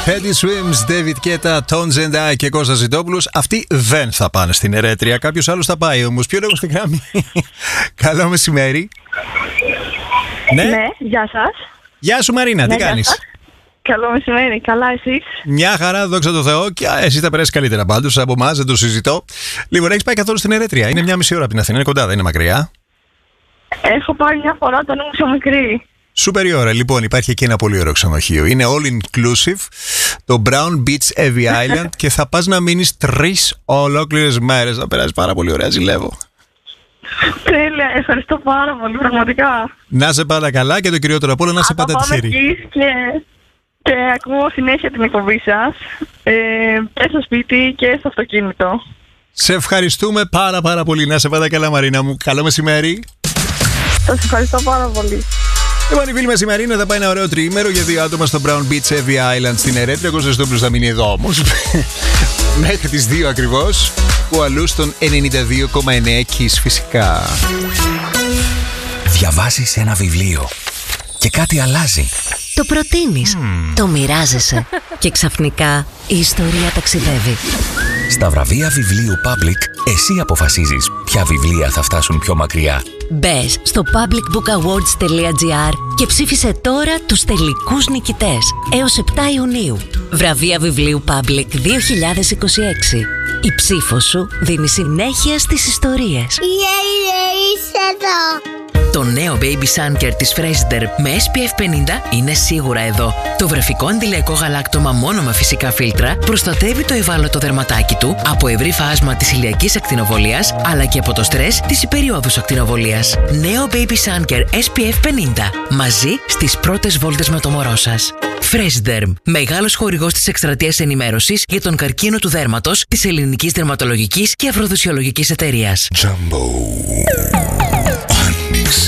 Teddy Swims, David Guetta, Tones and I και Κώστας Ζητόπουλος. Αυτοί δεν θα πάνε στην ερέτρια. Κάποιος άλλος θα πάει όμως. Ποιο λόγο στη γράμμη? Καλό μεσημέρι. Ναι, γεια σας. Γεια σου Μαρίνα, τι κάνεις? Καλό μεσημέρι, καλά εσείς? Μια χαρά, δόξα τω Θεώ. Και εσύ θα περάσει καλύτερα πάντως από εμάς, δεν το συζητώ. Λοιπόν, έχεις πάει καθόλου στην ερέτρια? Είναι 1,5 ώρα από την Αθήνα, είναι κοντά, δεν είναι μακριά. Έχω πάει μια φορά όταν ήμουν μικρή. Σούπερ ώρα. Λοιπόν, υπάρχει εκεί ένα πολύ ωραίο ξενοδοχείο. Είναι all inclusive, το Brown Beach Heavy Island και θα πας να μείνεις 3 ολόκληρες μέρες. Θα περάσει πάρα πολύ ωραία, ζηλεύω. Τέλεια, ευχαριστώ πάρα πολύ, πραγματικά. Να σε πάντα καλά και το κυριότερο απ' όλα να σε πάντα τυχερή. Και ακούω συνέχεια την εκπομπή σας και στο σπίτι και στο αυτοκίνητο. Σε ευχαριστούμε πάρα πολύ. Να σε πάντα καλά Μαρίνα μου. Καλό μεσημέρι. Σας ευχαριστώ πάρα πολύ. Λοιπόν, η φίλη μας η Μαρίνα θα πάει ένα ωραίο τριήμερο για 2 άτομα στο Brown Beach Heavy Island στην ερέτρια. Ο Κώστας Ζητόπουλος θα μείνει εδώ όμως μέχρι τις 2 ακριβώς, που αλλού στον 92,9 Kiss φυσικά. Διαβάζεις ένα βιβλίο και κάτι αλλάζει. Το προτείνεις, το μοιράζεσαι και ξαφνικά η ιστορία ταξιδεύει. Στα βραβεία βιβλίου Public, εσύ αποφασίζεις ποια βιβλία θα φτάσουν πιο μακριά. Μπες στο publicbookawards.gr και ψήφισε τώρα τους τελικούς νικητές έως 7 Ιουνίου. Βραβεία βιβλίου Public 2026. Η ψήφος σου δίνει συνέχεια στις ιστορίες. Είσαι εδώ. Το νέο Baby Sun Care της Freshder με SPF 50 είναι σίγουρα εδώ. Το βρεφικό αντιλιακό γαλάκτωμα μόνο με φυσικά φίλτρα προστατεύει το ευάλωτο δερματάκι του από ευρύ φάσμα της ηλιακής ακτινοβολίας αλλά και από το στρες της υπεριόδους ακτινοβολίας. Νέο Baby Sun Care SPF 50. Μαζί στις πρώτες βόλτες με το μωρό σας. Freshderm, μεγάλος χορηγός της εκστρατείας ενημέρωσης για τον καρκίνο του δέρματος της Ελληνικής Δερματολογικής και Αφροδοσιολογικής Εταιρείας. Jumbo. Onyx.